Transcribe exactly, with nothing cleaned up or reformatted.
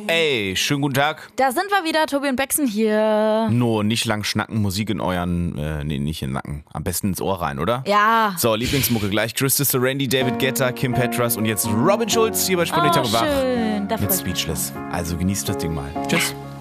Ey, schönen guten Tag. Da sind wir wieder, Tobi und Bexen hier. Nur nicht lang schnacken, Musik in euren, äh, nee, nicht in den Nacken. Am besten ins Ohr rein, oder? Ja. So, Lieblingsmucke gleich. Christopher Randy, David Guetta, Kim Petras und jetzt Robin Schulz hier bei Spinning Oh, Tag und Wach schön. Da freu mit ich mich. Speechless. Also genießt das Ding mal. Tschüss.